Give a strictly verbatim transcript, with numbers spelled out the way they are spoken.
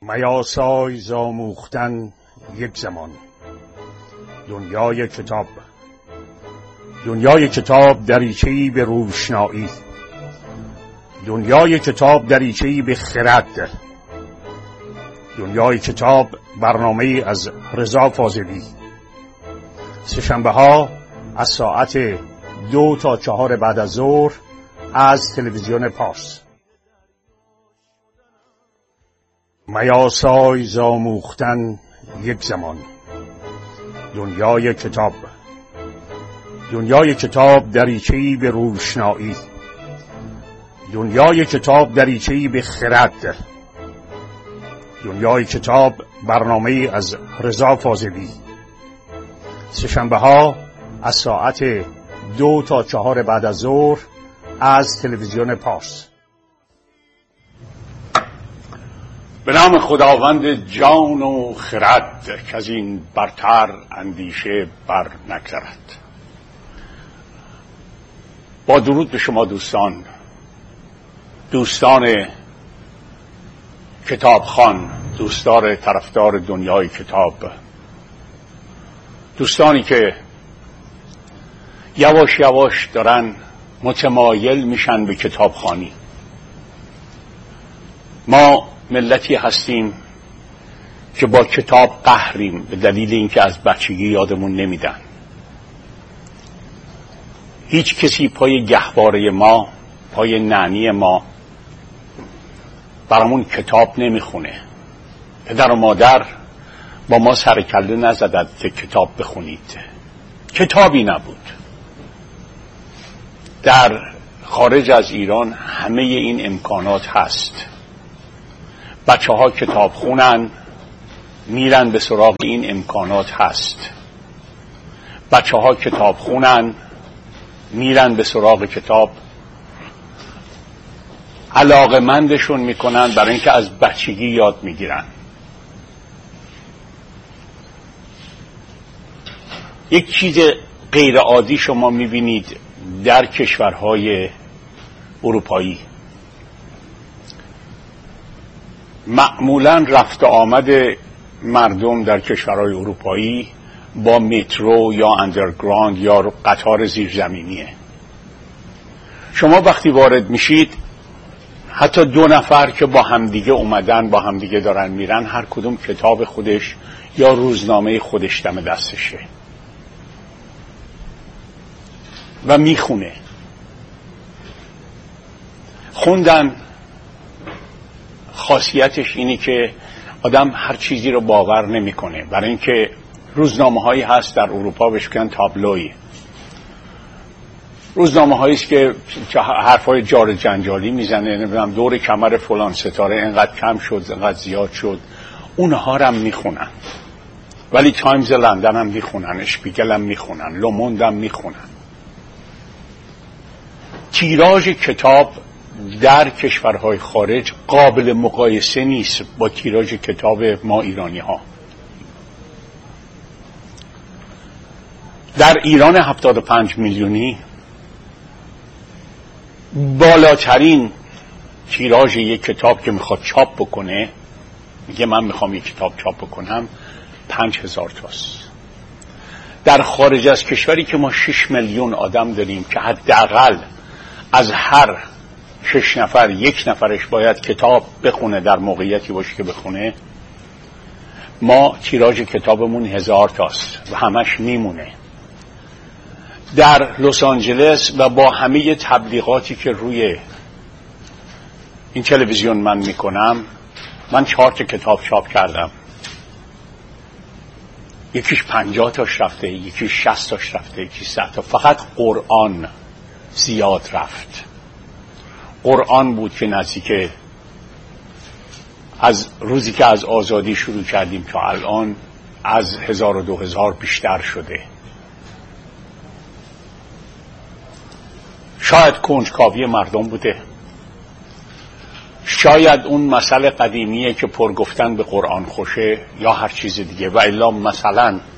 میاسای زآموختن یک زمان. دنیای کتاب دنیای کتاب دریچه‌ای به روشنایی، دنیای کتاب دریچه‌ای به خرد، دنیای کتاب برنامه‌ای از رضا فاضلی. سه‌شنبه ها از ساعت دو تا چهار بعد از ظهر از تلویزیون پارس. میاسای زآموختن یک زمان. دنیای کتاب دنیای کتاب دریچه‌ای به روشنایی، دنیای کتاب دریچه‌ای به خرد، دنیای کتاب برنامه‌ای از رضا فاضلی. سه‌شنبه ها از ساعت دو تا چهار بعد از ظهر از تلویزیون پارس. به نام خداوند جان و خرد که از این برتر اندیشه بر نگذرد. با درود به شما دوستان، دوستان کتابخوان، دوستان طرفدار دنیای کتاب، دوستانی که یواش یواش دارن متمایل میشن به کتابخوانی. ما ملتی هستیم که با کتاب قهریم به دلیل اینکه از بچگی یادمون نمیدن. هیچ کسی پای گهواره ما، پای نانی ما برامون کتاب نمیخونه. پدر و مادر با ما سر کله نزدند که کتاب بخونید. کتابی نبود. در خارج از ایران همه این امکانات هست. بچه ها کتاب خونن، میرن به سراغ این امکانات هست. بچه ها کتاب خونن، میرن به سراغ کتاب، علاقمندشون میکنن برای اینکه از بچگی یاد میگیرن. یک چیز غیر عادی شما میبینید در کشورهای اروپایی. معمولا رفت آمد مردم در کشورهای اروپایی با مترو یا اندرگراند یا قطار زیرزمینیه. شما وقتی وارد میشید، حتی دو نفر که با همدیگه اومدن، با همدیگه دارن میرن، هر کدوم کتاب خودش یا روزنامه خودش دم دستشه و میخونه. خوندن خاصیتش اینی که آدم هر چیزی رو باور نمیکنه، برای اینکه روزنامه هایی هست در اروپا بهش میگن تابلوی. روزنامه هایی است که حرفای جار جنجالی میزنه، نمیدونم دور کمر فلان ستاره اینقدر کم شد، اینقدر زیاد شد. اونها رو هم میخونن. ولی تایمز لندن هم میخونن، اشپیگل هم میخونن، لوموند هم میخونن. تیراژ کتاب در کشورهای خارج قابل مقایسه نیست با تیراژ کتاب ما ایرانی ها. در ایران هفتاد و پنج میلیونی بالاترین تیراژ یک کتاب که میخواد چاپ بکنه، میگه من میخوام یک کتاب چاپ بکنم، پنج هزار تاست. در خارج از کشوری که ما شش میلیون آدم داریم که حداقل از هر شش نفر یک نفرش باید کتاب بخونه، در موقعیتی باشه که بخونه، ما تیراژ کتابمون هزار تاست و همش میمونه. در لس آنجلس و با همه تبلیغاتی که روی این تلویزیون من میکنم، من چهار تا کتاب چاپ کردم. یکیش پنجاه تاش رفته، یکیش شصت تاش رفته، یکیش صد تا. فقط قرآن زیاد رفت. قرآن بود که نزدیک از روزی که از آزادی شروع کردیم تا الان از هزار و دو هزار بیشتر شده. شاید کنجکاوی مردم بوده، شاید اون مسئله قدیمیه که پرگفتن به قرآن خوشه، یا هر چیز دیگه. و الا مثلا